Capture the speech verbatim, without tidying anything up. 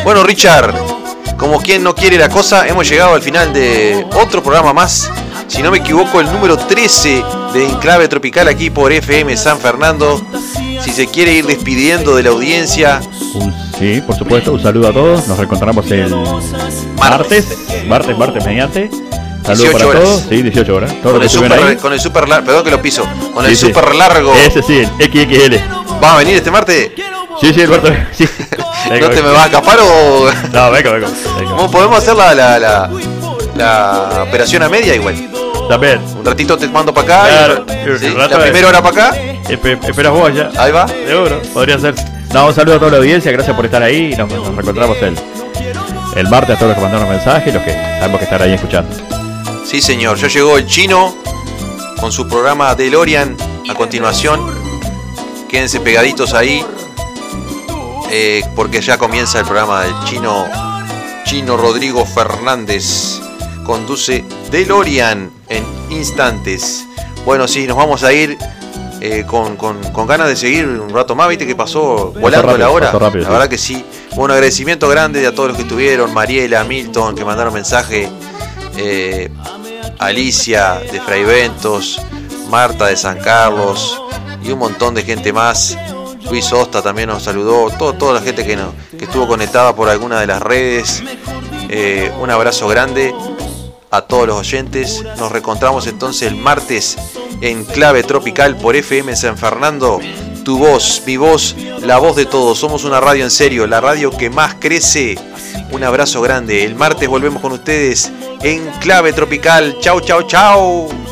Bueno, Richard, como quien no quiere la cosa, hemos llegado al final de otro programa más. Si no me equivoco, el número trece de Enclave Tropical aquí por F M San Fernando. Si se quiere ir despidiendo de la audiencia. Sí, por supuesto, un saludo a todos. Nos reencontramos el martes, martes, martes mediante. Saludos para horas. todos. Sí, dieciocho horas. Todo con, el super, con el super largo, perdón que lo piso. Con sí, el sí. super largo. Ese sí, el equis equis ele. ¿Vas a venir este martes? Sí, sí, el martes. Sí. ¿No te me vas a escapar o...? No, vengo, vengo. vengo. ¿Podemos hacer la, la, la, la operación a media igual? También. Un ratito te mando para acá. Claro, y, ¿sí? La primera hora para acá. Esperas vos ya. Ahí va. Seguro, podría ser. No, un saludo a toda la audiencia, gracias por estar ahí. Nos, nos reencontramos el, el martes a todos los que mandaron mensajes y los que sabemos que están ahí escuchando. Sí, señor. Ya llegó el chino con su programa DeLorean a continuación. Quédense pegaditos ahí. Eh, porque ya comienza el programa del chino Chino Rodrigo Fernández. Conduce DeLorean en instantes. Bueno, sí, nos vamos a ir eh, con, con, con ganas de seguir un rato más. ¿Viste que pasó volando rápido, la hora? Rápido, la sí. verdad que sí. Un agradecimiento grande a todos los que estuvieron. Mariela, Milton, que mandaron mensaje. Eh, Alicia de Fraiventos, Marta de San Carlos y un montón de gente más. Luis Osta también nos saludó, todo, toda la gente que, no, que estuvo conectada por alguna de las redes. Eh, un abrazo grande a todos los oyentes. Nos reencontramos entonces el martes en Clave Tropical por F M San Fernando. Tu voz, mi voz, la voz de todos. Somos una radio en serio, la radio que más crece. Un abrazo grande. El martes volvemos con ustedes en Clave Tropical. Chau, chau, chau.